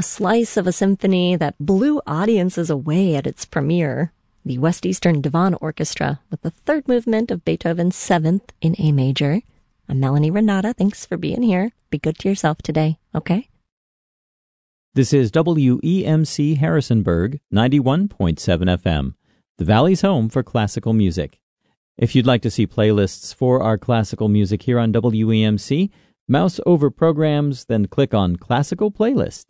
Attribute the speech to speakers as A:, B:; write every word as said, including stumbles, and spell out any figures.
A: a slice of a symphony that blew audiences away at its premiere. The West Eastern Divan Orchestra with the third movement of Beethoven's Seventh in A major. I'm Melanie Renata. Thanks for being here. Be good to yourself today, okay?
B: This is W E M C Harrisonburg, ninety-one point seven F M, the Valley's home for classical music. If you'd like to see playlists for our classical music here on W E M C, mouse over programs, then click on Classical Playlists.